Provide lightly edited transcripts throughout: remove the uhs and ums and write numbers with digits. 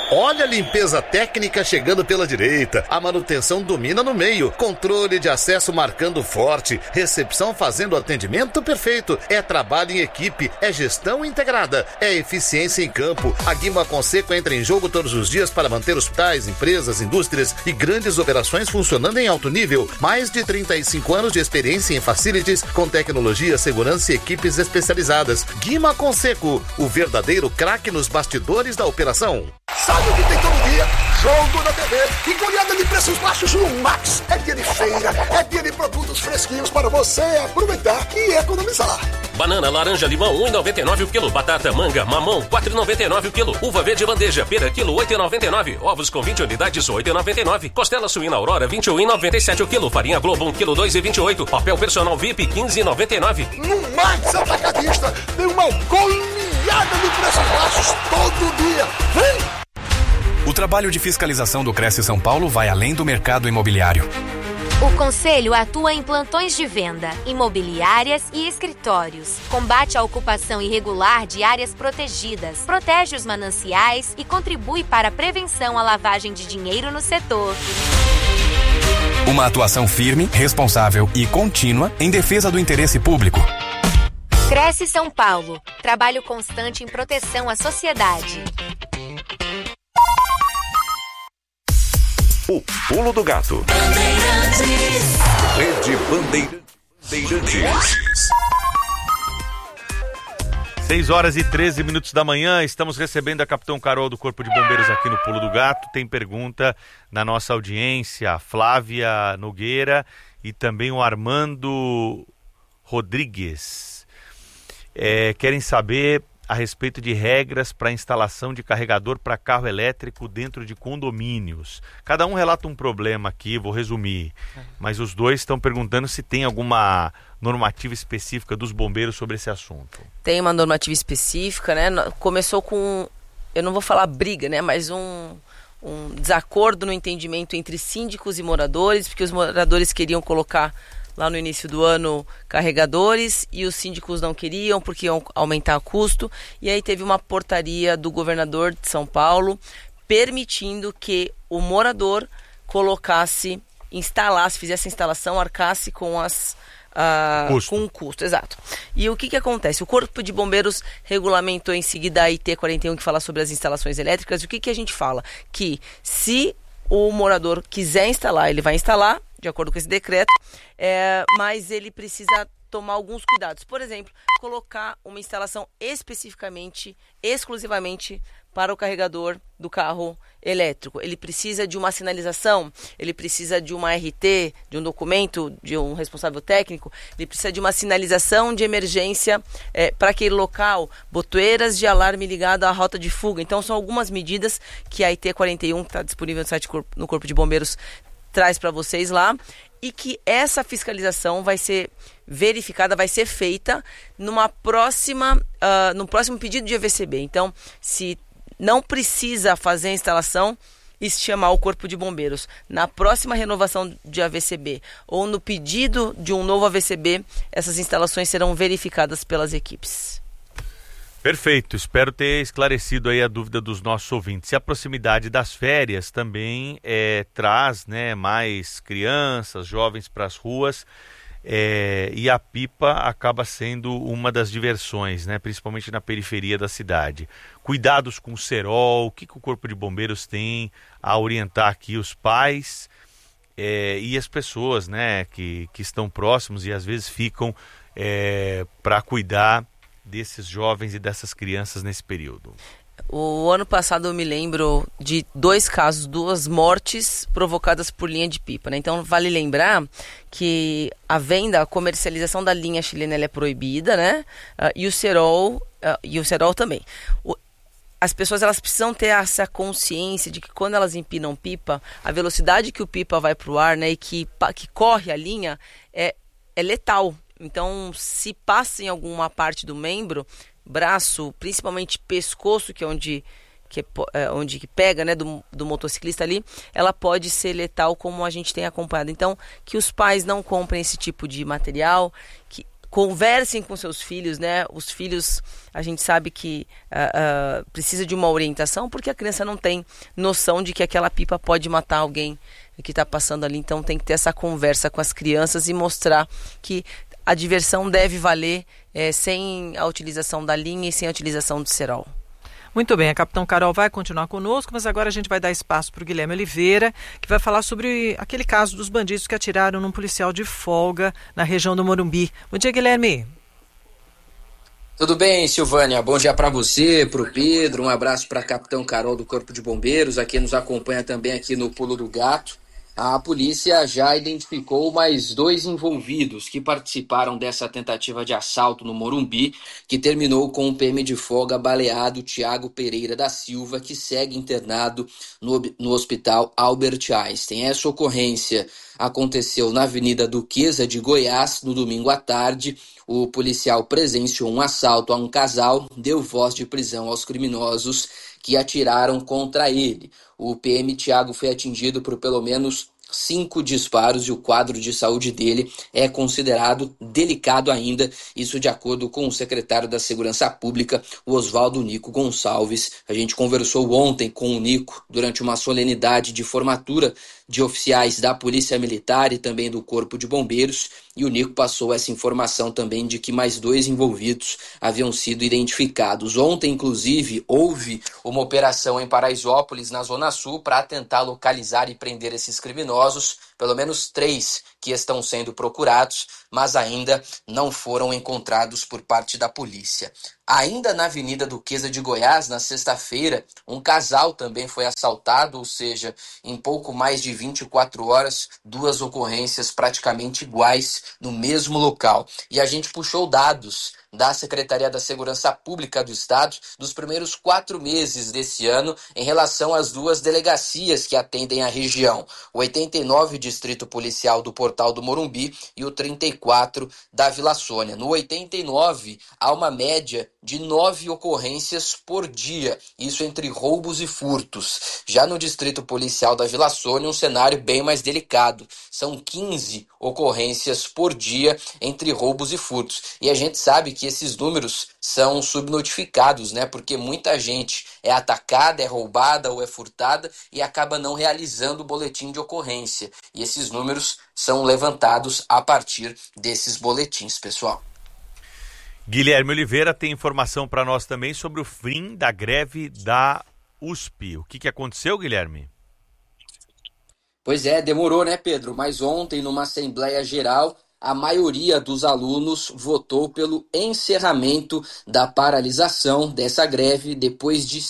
Olha a limpeza técnica chegando pela direita, a manutenção domina no meio, controle de acesso marcando forte, recepção fazendo atendimento perfeito. É trabalho em equipe, é gestão integrada, é eficiência em campo. A Guima Conseco entra em jogo todos os dias para manter hospitais, empresas, indústrias e grandes operações funcionando em alto nível. Mais de 35 anos de experiência em facilities com tecnologia, segurança e equipes especializadas. Guima Conseco, o verdadeiro craque nos bastidores da operação. Sabe o que tem todo dia? Jogo na TV e goleada de preços baixos no Max. É dia de feira, é dia de produtos fresquinhos para você aproveitar e economizar. Banana, laranja, limão, 1,99 o quilo. Batata, manga, mamão, 4,99 o quilo. Uva verde bandeja, pera, quilo, 8,99. Ovos com 20 unidades, 8,99. Costela suína Aurora, 21,97 o quilo. Farinha Globo, 1 quilo, 2,28. Papel personal VIP, 15,99. No Max Atacadista tem uma goleada de preços baixos todo dia. Vem! O trabalho de fiscalização do Cresce São Paulo vai além do mercado imobiliário. O Conselho atua em plantões de venda, imobiliárias e escritórios. Combate a ocupação irregular de áreas protegidas, protege os mananciais e contribui para a prevenção à lavagem de dinheiro no setor. Uma atuação firme, responsável e contínua em defesa do interesse público. Cresce São Paulo. Trabalho constante em proteção à sociedade. O Pulo do Gato. Rede Bandeirantes. 6h13 da manhã, estamos recebendo a Capitão Carol do Corpo de Bombeiros aqui no Pulo do Gato. Tem pergunta na nossa audiência, a Flávia Nogueira e também o Armando Rodrigues. Querem saber a respeito de regras para instalação de carregador para carro elétrico dentro de condomínios. Cada um relata um problema aqui, vou resumir, mas os dois estão perguntando se tem alguma normativa específica dos bombeiros sobre esse assunto. Tem uma normativa específica, né? Começou com, eu não vou falar briga, né? Mas um desacordo no entendimento entre síndicos e moradores, porque os moradores queriam colocar lá no início do ano carregadores e os síndicos não queriam porque iam aumentar o custo, e aí teve uma portaria do governador de São Paulo permitindo que o morador fizesse a instalação, arcasse com com o custo, exato. E o que acontece? O Corpo de Bombeiros regulamentou em seguida a IT 41, que fala sobre as instalações elétricas. E o que a gente fala? Que se o morador quiser instalar, ele vai instalar, de acordo com esse decreto, mas ele precisa tomar alguns cuidados. Por exemplo, colocar uma instalação exclusivamente para o carregador do carro elétrico. Ele precisa de uma sinalização, ele precisa de uma RT, de um documento, de um responsável técnico, ele precisa de uma sinalização de emergência para aquele local, botoeiras de alarme ligado à rota de fuga. Então, são algumas medidas que a IT 41, que está disponível no site no Corpo de Bombeiros, traz para vocês lá, e que essa fiscalização vai ser verificada, vai ser feita no próximo pedido de AVCB. Então, se não precisa fazer a instalação e chamar o Corpo de Bombeiros na próxima renovação de AVCB ou no pedido de um novo AVCB, essas instalações serão verificadas pelas equipes. Perfeito, espero ter esclarecido aí a dúvida dos nossos ouvintes. E a proximidade das férias também traz, né, mais crianças, jovens para as ruas, e a pipa acaba sendo uma das diversões, né, principalmente na periferia da cidade. Cuidados com o cerol, o que o Corpo de Bombeiros tem a orientar aqui os pais e as pessoas, né, que estão próximos e às vezes ficam para cuidar desses jovens e dessas crianças nesse período? O ano passado eu me lembro de 2 casos, 2 mortes provocadas por linha de pipa, né? Então vale lembrar que a comercialização da linha chilena é proibida, né? E o cerol também. As pessoas elas precisam ter essa consciência de que quando elas empinam pipa, a velocidade que o pipa vai para o ar, né, e que corre a linha é letal. Então, se passa em alguma parte do membro, braço, principalmente pescoço, que é onde pega, né, do motociclista ali, ela pode ser letal, como a gente tem acompanhado. Então, que os pais não comprem esse tipo de material, que conversem com seus filhos, né? Os filhos, a gente sabe que precisa de uma orientação, porque a criança não tem noção de que aquela pipa pode matar alguém que está passando ali. Então tem que ter essa conversa com as crianças e mostrar que a diversão deve valer sem a utilização da linha e sem a utilização do cerol. Muito bem, a Capitão Carol vai continuar conosco, mas agora a gente vai dar espaço para o Guilherme Oliveira, que vai falar sobre aquele caso dos bandidos que atiraram num policial de folga na região do Morumbi. Bom dia, Guilherme. Tudo bem, Silvânia? Bom dia para você, para o Pedro, um abraço para a Capitão Carol do Corpo de Bombeiros, a quem nos acompanha também aqui no Pulo do Gato. A polícia já identificou mais 2 envolvidos que participaram dessa tentativa de assalto no Morumbi, que terminou com o PM de folga baleado Tiago Pereira da Silva, que segue internado no Hospital Albert Einstein. Essa ocorrência aconteceu na Avenida Duquesa de Goiás, no domingo à tarde. O policial presenciou um assalto a um casal, deu voz de prisão aos criminosos que atiraram contra ele. O PM Tiago foi atingido por pelo menos 5 disparos e o quadro de saúde dele é considerado delicado ainda, isso de acordo com o secretário da Segurança Pública, o Oswaldo Nico Gonçalves. A gente conversou ontem com o Nico durante uma solenidade de formatura de oficiais da Polícia Militar e também do Corpo de Bombeiros, e o Nico passou essa informação também de que mais 2 envolvidos haviam sido identificados. Ontem, inclusive, houve uma operação em Paraisópolis, na Zona Sul, para tentar localizar e prender esses criminosos, pelo menos 3 que estão sendo procurados, mas ainda não foram encontrados por parte da polícia. Ainda na Avenida Duquesa de Goiás, na sexta-feira, um casal também foi assaltado, ou seja, em pouco mais de 24 horas, 2 ocorrências praticamente iguais no mesmo local. E a gente puxou dados da Secretaria da Segurança Pública do Estado dos primeiros 4 meses desse ano em relação às 2 delegacias que atendem a região, o 89 Distrito Policial do Portal do Morumbi e o 34 da Vila Sônia. No 89, há uma média de 9 ocorrências por dia, isso entre roubos e furtos. Já no Distrito Policial da Vila Sônia, um cenário bem mais delicado. São 15 ocorrências por dia entre roubos e furtos. E a gente sabe que esses números são subnotificados, né? Porque muita gente é atacada, é roubada ou é furtada e acaba não realizando o boletim de ocorrência. E esses números são levantados a partir desses boletins, pessoal. Guilherme Oliveira tem informação para nós também sobre o fim da greve da USP. O que aconteceu, Guilherme? Pois é, demorou, né, Pedro? Mas ontem, numa Assembleia Geral, a maioria dos alunos votou pelo encerramento da paralisação dessa greve depois de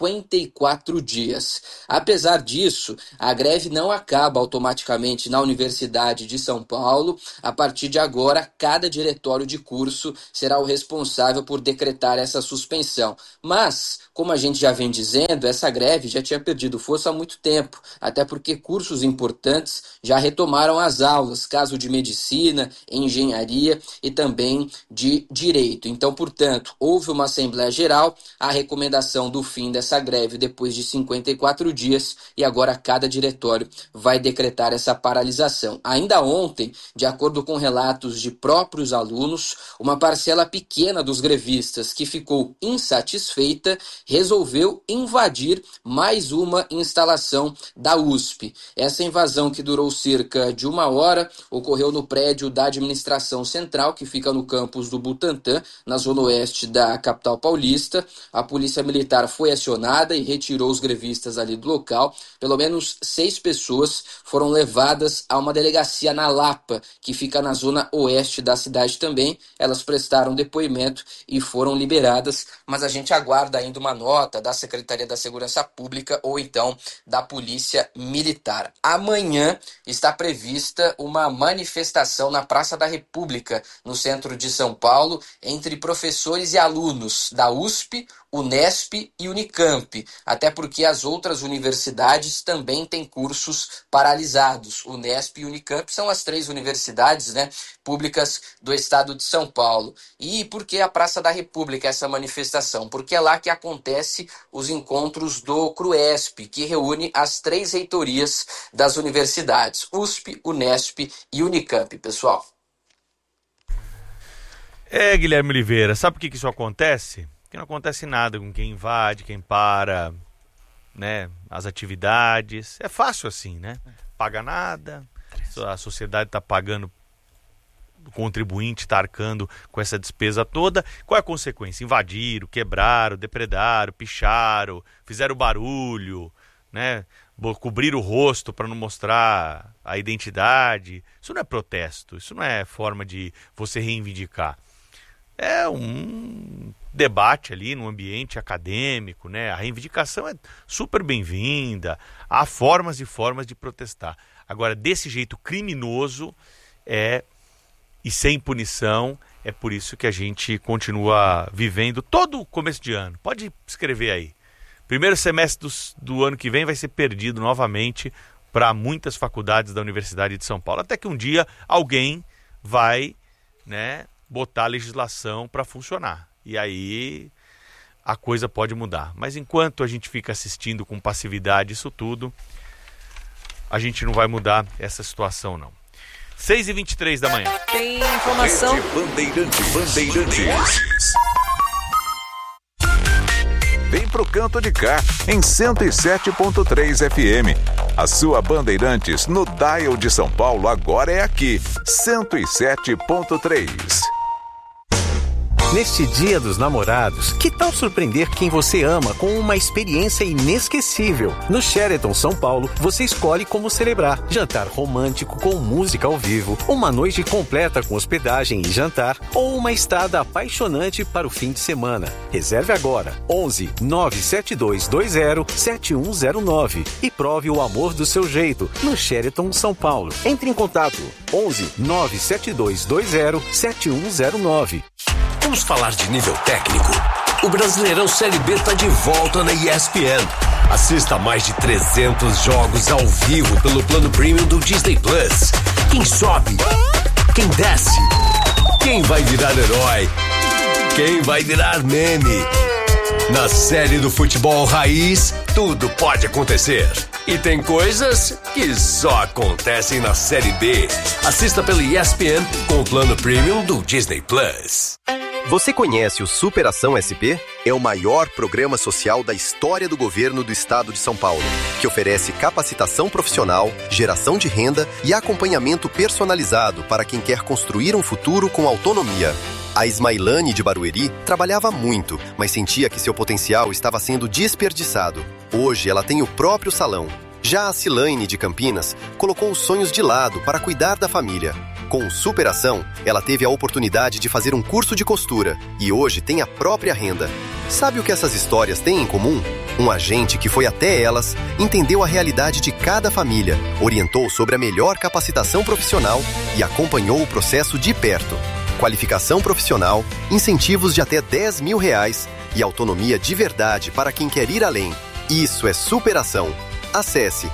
54 dias. Apesar disso, a greve não acaba automaticamente na Universidade de São Paulo. A partir de agora, cada diretório de curso será o responsável por decretar essa suspensão. Mas, como a gente já vem dizendo, essa greve já tinha perdido força há muito tempo, até porque cursos importantes já retomaram as aulas, caso de medicina, engenharia e também de direito. Então, portanto, houve uma Assembleia Geral, a recomendação do fim dessa greve depois de 54 dias e agora cada diretório vai decretar essa paralisação. Ainda ontem, de acordo com relatos de próprios alunos, uma parcela pequena dos grevistas que ficou insatisfeita resolveu invadir mais uma instalação da USP. Essa invasão, que durou cerca de 1 hora, ocorreu no prédio da Administração Central, que fica no campus do Butantã, na zona oeste da capital paulista. A Polícia Militar foi acionada e retirou os grevistas ali do local. Pelo menos 6 pessoas foram levadas a uma delegacia na Lapa, que fica na zona oeste da cidade também. Elas prestaram depoimento e foram liberadas, mas a gente aguarda ainda uma nota da Secretaria da Segurança Pública ou então da Polícia Militar. Amanhã está prevista uma manifestação na Praça da República, no centro de São Paulo, entre professores e alunos da USP, Unesp e Unicamp, até porque as outras universidades também têm cursos paralisados. Unesp e Unicamp são as 3 universidades, né, públicas do estado de São Paulo. E por que a Praça da República, essa manifestação? Porque é lá que acontece os encontros do CRUESP, que reúne as 3 reitorias das universidades, USP, Unesp e Unicamp, pessoal. Guilherme Oliveira, sabe por que isso acontece? Porque não acontece nada com quem invade, quem para, né, as atividades. É fácil assim, né? Paga nada, a sociedade está pagando, o contribuinte está arcando com essa despesa toda. Qual é a consequência? Invadiram, quebraram, depredaram, picharam, fizeram barulho, né? Cobrir o rosto para não mostrar a identidade. Isso não é protesto, isso não é forma de você reivindicar. É um debate ali no ambiente acadêmico, né? A reivindicação é super bem-vinda, há formas e formas de protestar. Agora, desse jeito criminoso e sem punição, é por isso que a gente continua vivendo todo o começo de ano. Pode escrever aí. Primeiro semestre do ano que vem vai ser perdido novamente para muitas faculdades da Universidade de São Paulo. Até que um dia alguém vai, né, botar a legislação para funcionar. E aí a coisa pode mudar. Mas enquanto a gente fica assistindo com passividade isso tudo, a gente não vai mudar essa situação, não. 6h23 da manhã. Tem informação. Bandeirantes. Vem pro Canto de Cá, em 107.3 FM. A sua Bandeirantes no dial de São Paulo agora é aqui, 107.3. Neste Dia dos Namorados, que tal surpreender quem você ama com uma experiência inesquecível? No Sheraton São Paulo, você escolhe como celebrar. Jantar romântico com música ao vivo, uma noite completa com hospedagem e jantar, ou uma estada apaixonante para o fim de semana. Reserve agora, 11 97220 7109 e prove o amor do seu jeito no Sheraton São Paulo. Entre em contato, 11 97220 7109. Vamos falar de nível técnico. O Brasileirão Série B está de volta na ESPN. Assista a mais de 300 jogos ao vivo pelo plano premium do Disney Plus. Quem sobe? Quem desce? Quem vai virar herói? Quem vai virar meme? Na série do futebol raiz, tudo pode acontecer. E tem coisas que só acontecem na Série B. Assista pelo ESPN com o plano premium do Disney Plus. Você conhece o Superação SP? É o maior programa social da história do governo do estado de São Paulo, que oferece capacitação profissional, geração de renda e acompanhamento personalizado para quem quer construir um futuro com autonomia. A Ismailane de Barueri trabalhava muito, mas sentia que seu potencial estava sendo desperdiçado. Hoje ela tem o próprio salão. Já a Cilaine de Campinas colocou os sonhos de lado para cuidar da família. Com Superação, ela teve a oportunidade de fazer um curso de costura e hoje tem a própria renda. Sabe o que essas histórias têm em comum? Um agente que foi até elas, entendeu a realidade de cada família, orientou sobre a melhor capacitação profissional e acompanhou o processo de perto. Qualificação profissional, incentivos de até R$10 mil e autonomia de verdade para quem quer ir além. Isso é superação. Acesse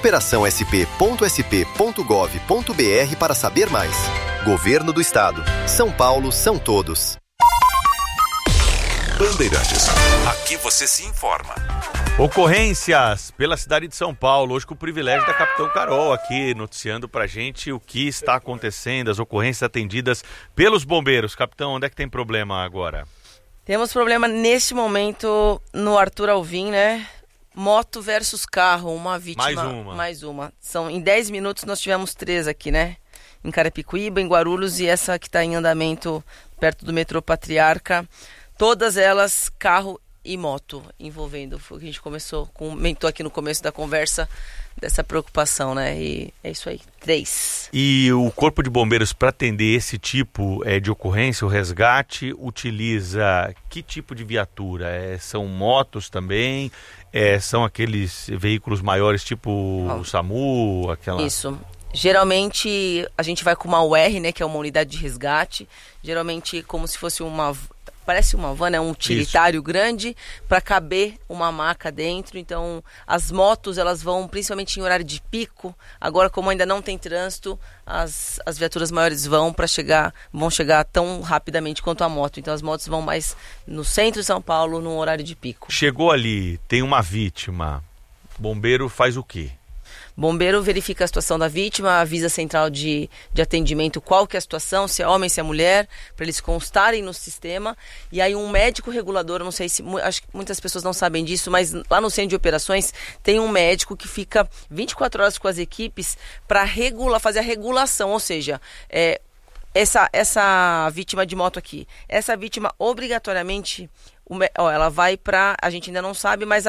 superaçãosp.sp.gov.br para saber mais. Governo do Estado. São Paulo são todos. Bandeirantes. Aqui você se informa. Ocorrências pela cidade de São Paulo. Hoje com o privilégio da Capitão Carol aqui noticiando pra gente o que está acontecendo, as ocorrências atendidas pelos bombeiros. Capitão, onde é que tem problema agora? Temos problema neste momento no Arthur Alvim, né? Moto versus carro, uma vítima. Mais uma. Em 10 minutos nós tivemos 3 aqui, né? Em Carapicuíba, em Guarulhos e essa que está em andamento perto do metrô Patriarca. Todas elas, carro e moto envolvendo. Foi o que a gente comentou aqui no começo da conversa, dessa preocupação, né? E é isso aí, 3. E o Corpo de Bombeiros, para atender esse tipo de ocorrência, o resgate, utiliza que tipo de viatura? São motos também? São aqueles veículos maiores, tipo o SAMU, aquela... Isso. Geralmente a gente vai com uma UR, né, que é uma unidade de resgate. Geralmente como se fosse parece uma van, né, um utilitário grande para caber uma maca dentro. Então as motos elas vão principalmente em horário de pico. Agora como ainda não tem trânsito, as viaturas maiores vão chegar tão rapidamente quanto a moto. Então as motos vão mais no centro de São Paulo no horário de pico. Chegou ali, tem uma vítima. O bombeiro faz o quê? Bombeiro verifica a situação da vítima, avisa a central de atendimento qual que é a situação, se é homem, se é mulher, para eles constarem no sistema. E aí um médico regulador, não sei se, acho que muitas pessoas não sabem disso, mas lá no centro de operações tem um médico que fica 24 horas com as equipes para fazer a regulação, ou seja, essa vítima de moto aqui, essa vítima obrigatoriamente, ela vai para, a gente ainda não sabe, mas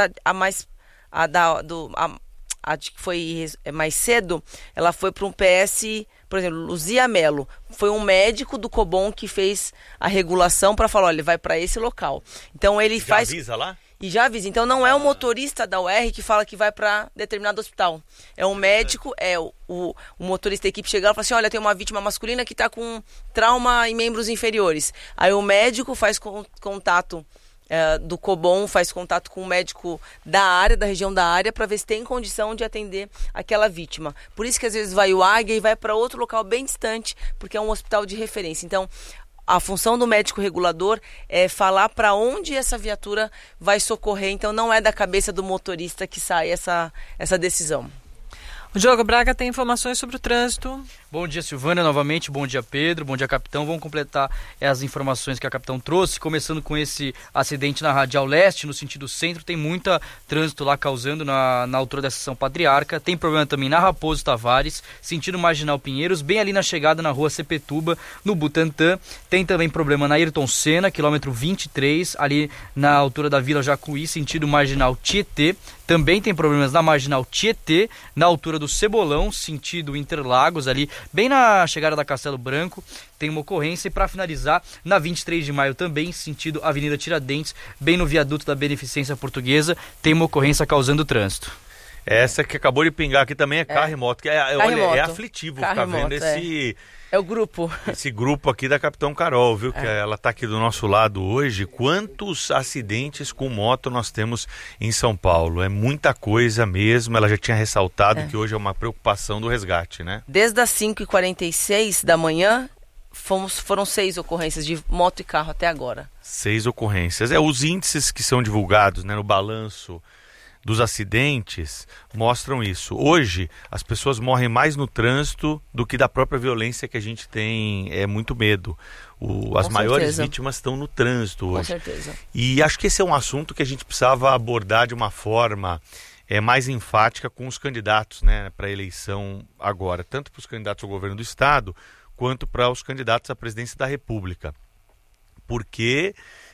a que foi mais cedo, ela foi para um PS, por exemplo, Luzia Mello. Foi um médico do Cobom que fez a regulação para falar, olha, vai para esse local. Então ele faz... avisa lá? E já avisa. Então não é o motorista da UR que fala que vai para determinado hospital. É um médico, o motorista da equipe chegar e fala assim, olha, tem uma vítima masculina que está com trauma em membros inferiores. Aí o médico faz contato do Cobom, faz contato com o médico da região da área, para ver se tem condição de atender aquela vítima. Por isso que às vezes vai o Águia e vai para outro local bem distante, porque é um hospital de referência. Então, a função do médico regulador é falar para onde essa viatura vai socorrer. Então, não é da cabeça do motorista que sai essa decisão. O Diogo Braga tem informações sobre o trânsito. Bom dia, Silvânia, novamente. Bom dia, Pedro. Bom dia, capitão. Vamos completar as informações que a capitão trouxe, começando com esse acidente na Radial Leste, no sentido centro. Tem muita trânsito lá causando na altura da Estação Patriarca. Tem problema também na Raposo Tavares, sentido Marginal Pinheiros, bem ali na chegada na rua Sepetuba, no Butantã. Tem também problema na Ayrton Senna, quilômetro 23, ali na altura da Vila Jacuí, sentido Marginal Tietê. Também tem problemas na Marginal Tietê, na altura do Cebolão, sentido Interlagos, ali bem na chegada da Castelo Branco. Tem uma ocorrência. E para finalizar, na 23 de maio também, sentido Avenida Tiradentes, bem no viaduto da Beneficência Portuguesa, tem uma ocorrência causando trânsito. Essa que acabou de pingar aqui também é carro e moto. É aflitivo ficar vendo esse... É o grupo. Esse grupo aqui da Capitão Carol, viu? Que ela está aqui do nosso lado hoje. Quantos acidentes com moto nós temos em São Paulo? É muita coisa mesmo. Ela já tinha ressaltado que hoje é uma preocupação do resgate, né? Desde as 5h46 da manhã, foram 6 ocorrências de moto e carro até agora. 6 ocorrências. Os índices que são divulgados, né, no balanço dos acidentes mostram isso. Hoje, as pessoas morrem mais no trânsito do que da própria violência, que a gente tem muito medo. As maiores vítimas estão no trânsito hoje. Com certeza. E acho que esse é um assunto que a gente precisava abordar de uma forma mais enfática com os candidatos, né, para a eleição agora, tanto para os candidatos ao governo do Estado, quanto para os candidatos à presidência da República. Porque...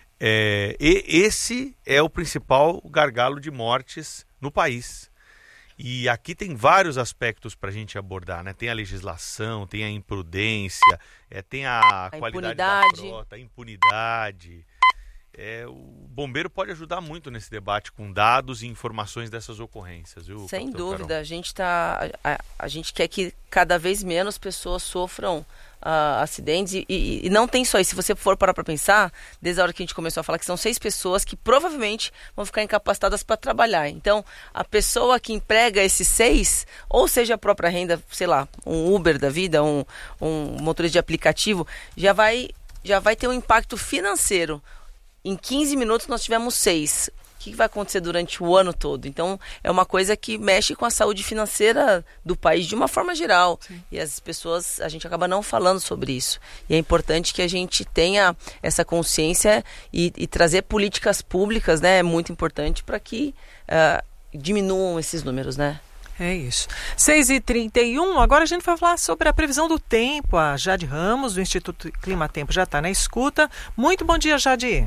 esse é o principal gargalo de mortes no país. E aqui tem vários aspectos para a gente abordar, né? Tem a legislação, tem a imprudência, tem a qualidade da frota, a impunidade. O bombeiro pode ajudar muito nesse debate com dados e informações dessas ocorrências, viu? Sem dúvida, a gente quer que cada vez menos pessoas sofram acidentes e não tem só isso. Se você for parar para pensar, desde a hora que a gente começou a falar que são 6 pessoas que provavelmente vão ficar incapacitadas para trabalhar. Então, a pessoa que emprega esses 6, ou seja a própria renda, sei lá, um Uber da vida, um motorista de aplicativo, já vai ter um impacto financeiro. Em 15 minutos nós tivemos 6. O que vai acontecer durante o ano todo? Então, é uma coisa que mexe com a saúde financeira do país de uma forma geral. Sim. E as pessoas, a gente acaba não falando sobre isso. E é importante que a gente tenha essa consciência e trazer políticas públicas, né? É muito importante para que diminuam esses números, né? É isso. 6h31, agora a gente vai falar sobre a previsão do tempo. A Jade Ramos, do Instituto Clima Tempo, já está na escuta. Muito bom dia, Jade.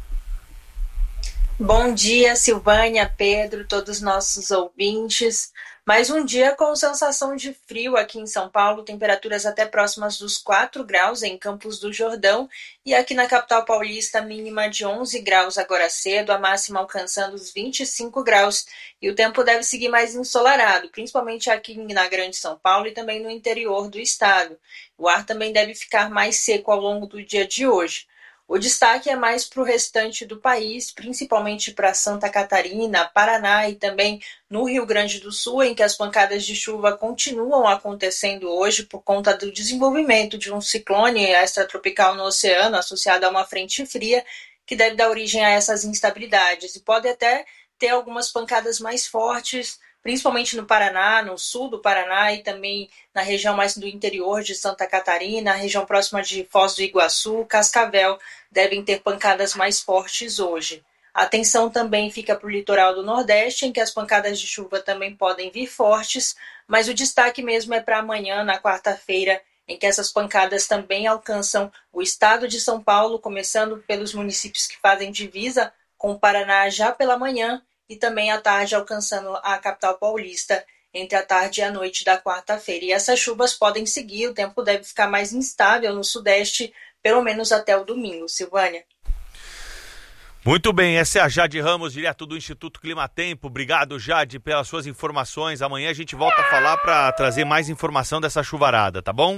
Bom dia, Silvânia, Pedro, todos os nossos ouvintes. Mais um dia com sensação de frio aqui em São Paulo, temperaturas até próximas dos 4 graus em Campos do Jordão e aqui na capital paulista, mínima de 11 graus agora cedo, a máxima alcançando os 25 graus. E o tempo deve seguir mais ensolarado, principalmente aqui na Grande São Paulo e também no interior do estado. O ar também deve ficar mais seco ao longo do dia de hoje. O destaque é mais para o restante do país, principalmente para Santa Catarina, Paraná e também no Rio Grande do Sul, em que as pancadas de chuva continuam acontecendo hoje por conta do desenvolvimento de um ciclone extratropical no oceano, associado a uma frente fria, que deve dar origem a essas instabilidades. E pode até ter algumas pancadas mais fortes principalmente no Paraná, no sul do Paraná e também na região mais do interior de Santa Catarina, região próxima de Foz do Iguaçu, Cascavel, devem ter pancadas mais fortes hoje. A atenção também fica para o litoral do Nordeste, em que as pancadas de chuva também podem vir fortes, mas o destaque mesmo é para amanhã, na quarta-feira, em que essas pancadas também alcançam o estado de São Paulo, começando pelos municípios que fazem divisa com o Paraná já pela manhã e também à tarde alcançando a capital paulista entre a tarde e a noite da quarta-feira. E essas chuvas podem seguir, o tempo deve ficar mais instável no sudeste, pelo menos até o domingo. Silvânia. Muito bem, essa é a Jade Ramos, direto do Instituto Climatempo. Obrigado, Jade, pelas suas informações. Amanhã a gente volta a falar para trazer mais informação dessa chuvarada, tá bom?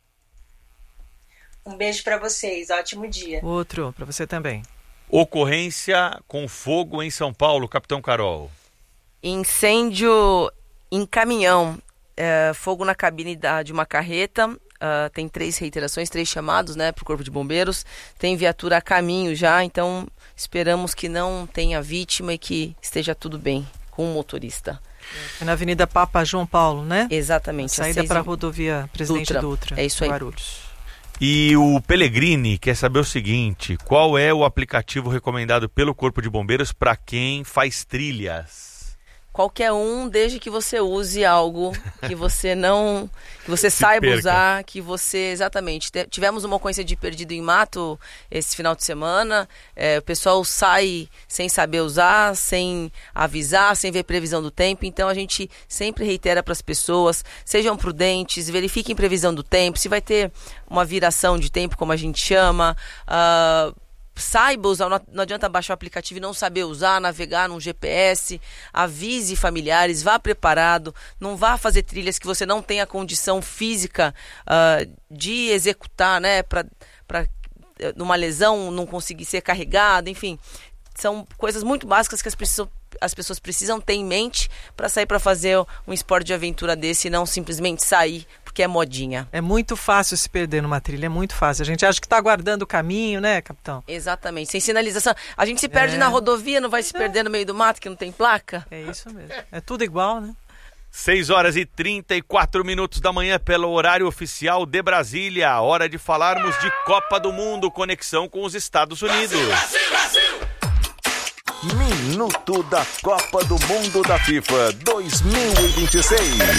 Um beijo para vocês, ótimo dia. Outro, para você também. Ocorrência com fogo em São Paulo, Capitão Carol. Incêndio em caminhão, fogo na cabine de uma carreta. Tem 3 reiterações, 3 chamados, né, para o Corpo de Bombeiros. Tem viatura a caminho já, então esperamos que não tenha vítima e que esteja tudo bem com o motorista. É na Avenida Papa João Paulo, né? Exatamente. Saída para a rodovia Presidente Dutra. É isso aí. Guarulhos. E o Pellegrini quer saber o seguinte: qual é o aplicativo recomendado pelo Corpo de Bombeiros para quem faz trilhas? Qualquer um, desde que você use algo que você não, que você saiba usar, que você, exatamente. Tivemos uma ocorrência de perdido em mato esse final de semana, o pessoal sai sem saber usar, sem avisar, sem ver previsão do tempo, então a gente sempre reitera para as pessoas, sejam prudentes, verifiquem previsão do tempo, se vai ter uma viração de tempo, como a gente chama, saiba usar, não adianta baixar o aplicativo e não saber usar, navegar num GPS, avise familiares, vá preparado, não vá fazer trilhas que você não tenha condição física de executar, né, para numa lesão não conseguir ser carregado, enfim, são coisas muito básicas que as pessoas precisam ter em mente para sair para fazer um esporte de aventura desse e não simplesmente sair porque é modinha. É muito fácil se perder numa trilha, é muito fácil. A gente acha que está guardando o caminho, né, capitão? Exatamente, sem sinalização. A gente se perde na rodovia, não vai se perder no meio do mato que não tem placa? É isso mesmo. É tudo igual, né? 6h34 da manhã pelo horário oficial de Brasília. Hora de falarmos de Copa do Mundo, conexão com os Estados Unidos. Brasil, Brasil! Minuto da Copa do Mundo da FIFA 2026.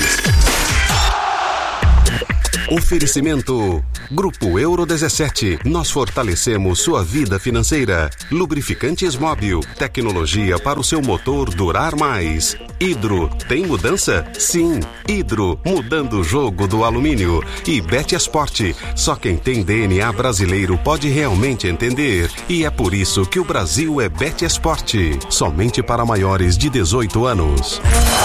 Oferecimento Grupo Euro 17. Nós fortalecemos sua vida financeira. Lubrificantes Móbil. Tecnologia para o seu motor durar mais. Hidro. Tem mudança? Sim. Hidro. Mudando o jogo do alumínio. E Betesport. Só quem tem DNA brasileiro pode realmente entender. E é por isso que o Brasil é Betesport. Somente para maiores de 18 anos.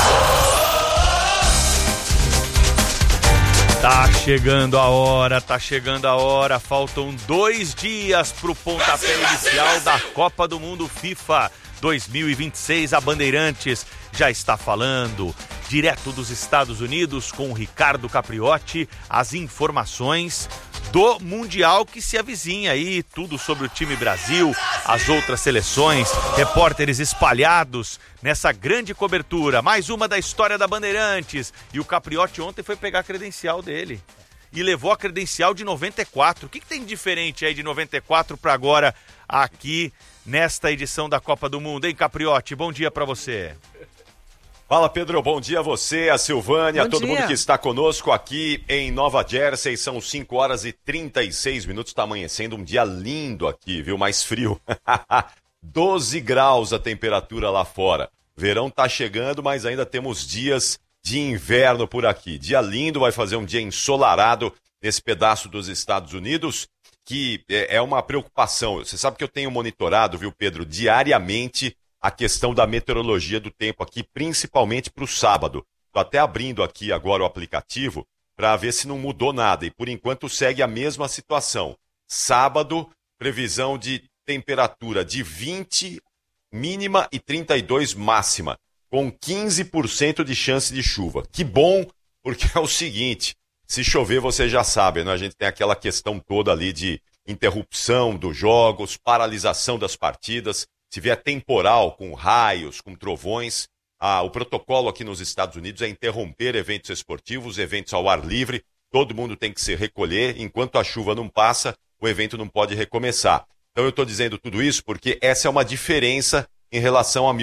Tá chegando a hora, faltam 2 dias pro pontapé inicial da Copa do Mundo FIFA 2026. A Bandeirantes já está falando, direto dos Estados Unidos, com o Ricardo Capriotti, as informações do Mundial que se avizinha aí, tudo sobre o time Brasil, as outras seleções, repórteres espalhados nessa grande cobertura, mais uma da história da Bandeirantes. E o Capriotti ontem foi pegar a credencial dele e levou a credencial de 94. O que tem de diferente aí de 94 para agora aqui nesta edição da Copa do Mundo, hein, Capriotti? Bom dia para você. Fala, Pedro, bom dia a você, a Silvânia, a todo mundo que está conosco aqui em Nova Jersey. São 5h36, está amanhecendo, um dia lindo aqui, viu, mais frio. 12 graus a temperatura lá fora. Verão tá chegando, mas ainda temos dias de inverno por aqui. Dia lindo, vai fazer um dia ensolarado nesse pedaço dos Estados Unidos, que é uma preocupação. Você sabe que eu tenho monitorado, viu, Pedro, diariamente a questão da meteorologia do tempo aqui, principalmente para o sábado. Estou até abrindo aqui agora o aplicativo para ver se não mudou nada. E por enquanto segue a mesma situação. Sábado, previsão de temperatura de 20 mínima e 32 máxima, com 15% de chance de chuva. Que bom, porque é o seguinte, se chover você já sabe, né? A gente tem aquela questão toda ali de interrupção dos jogos, paralisação das partidas. Se vier temporal, com raios, com trovões, o protocolo aqui nos Estados Unidos é interromper eventos esportivos, eventos ao ar livre, todo mundo tem que se recolher, enquanto a chuva não passa, o evento não pode recomeçar. Então eu estou dizendo tudo isso porque essa é uma diferença em relação a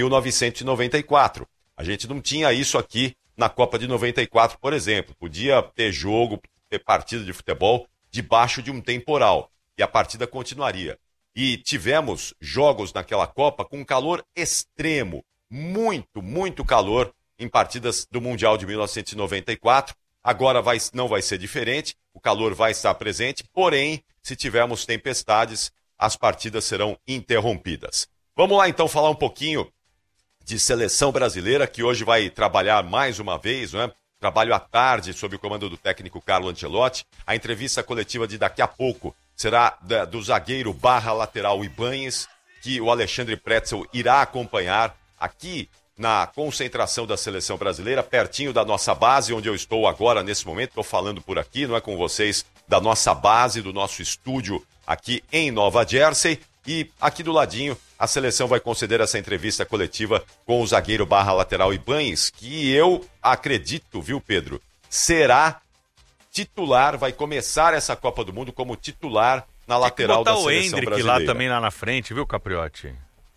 1994. A gente não tinha isso aqui na Copa de 94, por exemplo. Podia ter jogo, ter partida de futebol debaixo de um temporal e a partida continuaria. E tivemos jogos naquela Copa com calor extremo, muito calor em partidas do Mundial de 1994. Agora não vai ser diferente, o calor vai estar presente, porém, se tivermos tempestades, as partidas serão interrompidas. Vamos lá então falar um pouquinho de seleção brasileira, que hoje vai trabalhar mais uma vez, né? Trabalho à tarde sob o comando do técnico Carlo Ancelotti. A entrevista coletiva de daqui a pouco será do zagueiro /lateral Ibáñez, que o Alexandre Pretzel irá acompanhar aqui na concentração da seleção brasileira, pertinho da nossa base, onde eu estou agora nesse momento. Estou falando por aqui, não é, com vocês, da nossa base, do nosso estúdio aqui em Nova Jersey. E aqui do ladinho, a seleção vai conceder essa entrevista coletiva com o zagueiro /lateral Ibáñez, que eu acredito, viu, Pedro, será titular, vai começar essa Copa do Mundo como titular na lateral da seleção brasileira. O Endrick lá também lá na frente, viu, Capriotti?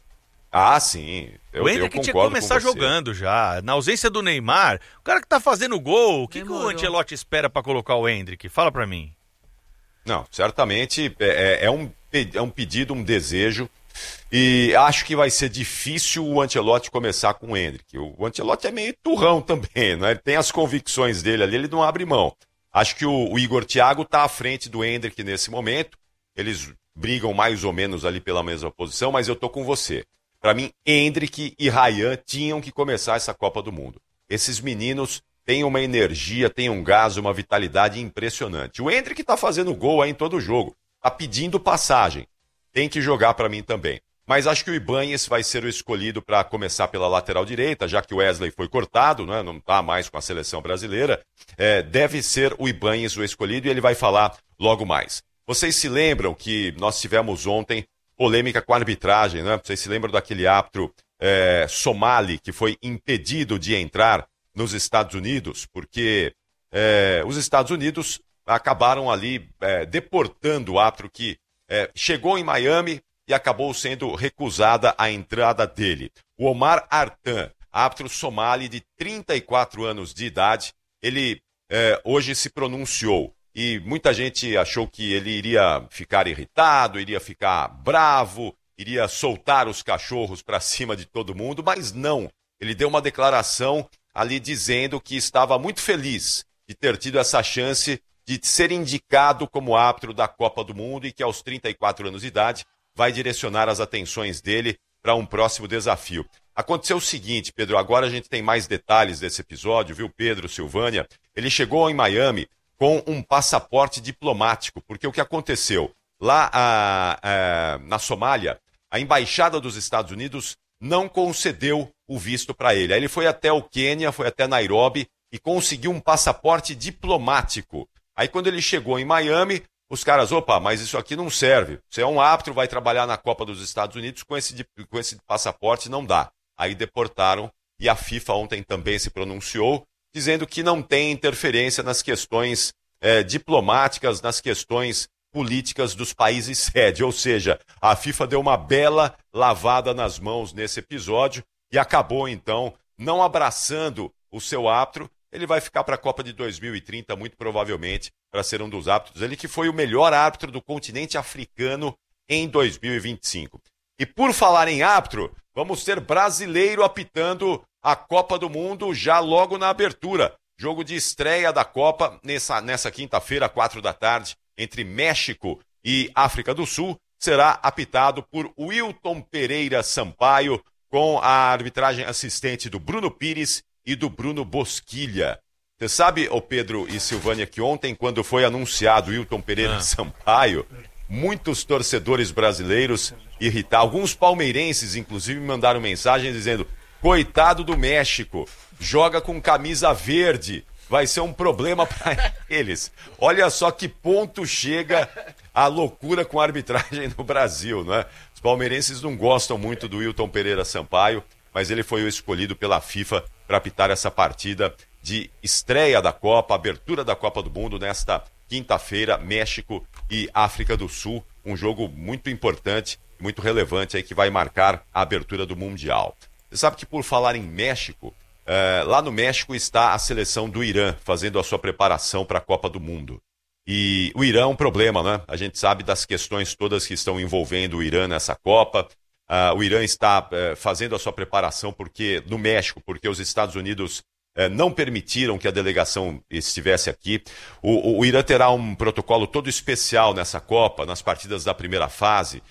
Ah, sim. O Endrick tinha que começar jogando já. Na ausência do Neymar, o cara que tá fazendo gol, o que o Ancelotti espera para colocar o Endrick? Fala para mim. Não, certamente é um pedido, um desejo, e acho que vai ser difícil o Ancelotti começar com o Endrick. O Ancelotti é meio turrão também, né? Ele tem as convicções dele ali, ele não abre mão. Acho que o Igor Thiago tá à frente do Endrick nesse momento, eles brigam mais ou menos ali pela mesma posição, mas eu tô com você. Para mim, Endrick e Ryan tinham que começar essa Copa do Mundo. Esses meninos têm uma energia, têm um gás, uma vitalidade impressionante. O Endrick tá fazendo gol aí em todo jogo, tá pedindo passagem. Tem que jogar para mim também. Mas acho que o Ibáñez vai ser o escolhido para começar pela lateral direita, já que o Wesley foi cortado, né? Não tá mais com a seleção brasileira. Deve ser o Ibáñez o escolhido e ele vai falar logo mais. Vocês se lembram que nós tivemos ontem polêmica com a arbitragem, né? Vocês se lembram daquele árbitro somali que foi impedido de entrar nos Estados Unidos, porque os Estados Unidos acabaram ali deportando o árbitro que chegou em Miami e acabou sendo recusada a entrada dele. O Omar Artan, árbitro somali de 34 anos de idade, ele hoje se pronunciou. E muita gente achou que ele iria ficar irritado, iria ficar bravo, iria soltar os cachorros para cima de todo mundo, mas não. Ele deu uma declaração ali dizendo que estava muito feliz de ter tido essa chance de ser indicado como árbitro da Copa do Mundo e que aos 34 anos de idade vai direcionar as atenções dele para um próximo desafio. Aconteceu o seguinte, Pedro, agora a gente tem mais detalhes desse episódio, viu, Pedro, Silvânia? Ele chegou em Miami com um passaporte diplomático, porque o que aconteceu? Lá na Somália, a embaixada dos Estados Unidos não concedeu o visto para ele. Aí ele foi até o Quênia, foi até Nairobi e conseguiu um passaporte diplomático. Aí quando ele chegou em Miami, os caras, opa, mas isso aqui não serve. Você é um árbitro, vai trabalhar na Copa dos Estados Unidos, com esse passaporte não dá. Aí deportaram e a FIFA ontem também se pronunciou, dizendo que não tem interferência nas questões diplomáticas, nas questões políticas dos países sede. Ou seja, a FIFA deu uma bela lavada nas mãos nesse episódio e acabou, então, não abraçando o seu árbitro. Ele vai ficar para a Copa de 2030, muito provavelmente, para ser um dos árbitros. Ele que foi o melhor árbitro do continente africano em 2025. E por falar em árbitro, vamos ter brasileiro apitando a Copa do Mundo já logo na abertura. Jogo de estreia da Copa nessa quinta-feira, 16h, entre México e África do Sul, será apitado por Wilton Pereira Sampaio, com a arbitragem assistente do Bruno Pires e do Bruno Bosquilha. Você sabe, ô Pedro e Silvânia, que ontem, quando foi anunciado Wilton Pereira Sampaio, muitos torcedores brasileiros irritaram, alguns palmeirenses, inclusive, me mandaram mensagem dizendo: coitado do México, joga com camisa verde, vai ser um problema para eles. Olha só que ponto chega a loucura com a arbitragem no Brasil, não é? Os palmeirenses não gostam muito do Wilton Pereira Sampaio, mas ele foi o escolhido pela FIFA para apitar essa partida de estreia da Copa, abertura da Copa do Mundo nesta quinta-feira, México e África do Sul, um jogo muito importante, muito relevante aí que vai marcar a abertura do Mundial. Você sabe que por falar em México, lá no México está a seleção do Irã fazendo a sua preparação para a Copa do Mundo. E o Irã é um problema, né? A gente sabe das questões todas que estão envolvendo o Irã nessa Copa. O Irã está fazendo a sua preparação no México, porque os Estados Unidos não permitiram que a delegação estivesse aqui. O Irã terá um protocolo todo especial nessa Copa, nas partidas da primeira fase.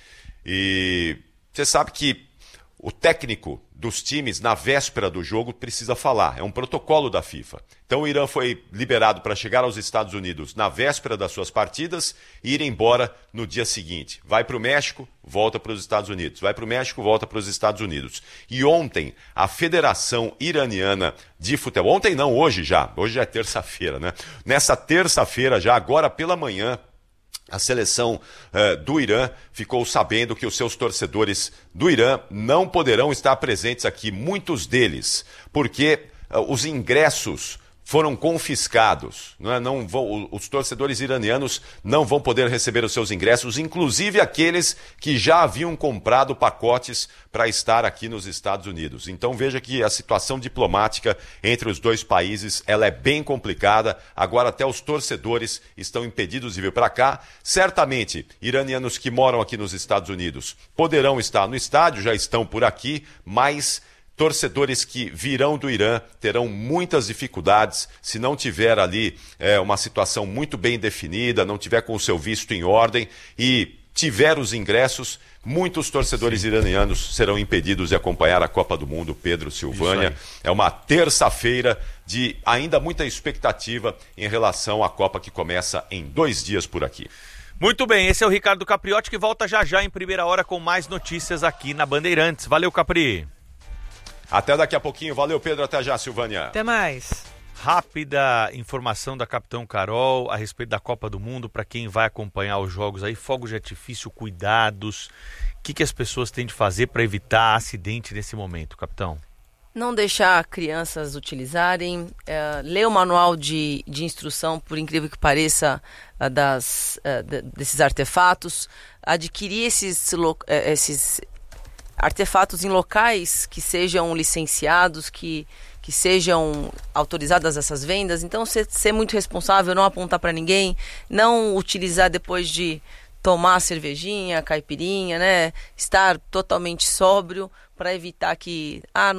E você sabe que o técnico dos times, na véspera do jogo, precisa falar. É um protocolo da FIFA. Então o Irã foi liberado para chegar aos Estados Unidos na véspera das suas partidas e ir embora no dia seguinte. Vai para o México, volta para os Estados Unidos. Vai para o México, volta para os Estados Unidos. E ontem, a Federação Iraniana de Futebol... Ontem não, hoje já. Hoje já é terça-feira, né? Nessa terça-feira, já agora pela manhã, a seleção do Irã ficou sabendo que os seus torcedores do Irã não poderão estar presentes aqui, muitos deles, porque os ingressos foram confiscados. Os torcedores iranianos não vão poder receber os seus ingressos, inclusive aqueles que já haviam comprado pacotes para estar aqui nos Estados Unidos. Então veja que a situação diplomática entre os dois países ela é bem complicada. Agora até os torcedores estão impedidos de vir para cá. Certamente, iranianos que moram aqui nos Estados Unidos poderão estar no estádio, já estão por aqui, mas torcedores que virão do Irã terão muitas dificuldades se não tiver ali uma situação muito bem definida, não tiver com o seu visto em ordem e tiver os ingressos, muitos torcedores iranianos serão impedidos de acompanhar a Copa do Mundo. Pedro, Silvânia, é uma terça-feira de ainda muita expectativa em relação à Copa que começa em 2 dias por aqui. Muito bem, esse é o Ricardo Capriotti que volta já em primeira hora com mais notícias aqui na Bandeirantes. Valeu, Capri! Até daqui a pouquinho. Valeu, Pedro. Até já, Silvânia. Até mais. Rápida informação da Capitão Carol a respeito da Copa do Mundo para quem vai acompanhar os jogos aí. Fogos de artifício, cuidados. O que as pessoas têm de fazer para evitar acidente nesse momento, Capitão? Não deixar crianças utilizarem. Ler o manual de instrução, por incrível que pareça, desses artefatos. Adquirir esses artefatos em locais que sejam licenciados, que sejam autorizadas essas vendas. Então, ser muito responsável, não apontar para ninguém, não utilizar depois de tomar cervejinha, caipirinha, né? Estar totalmente sóbrio para evitar que... não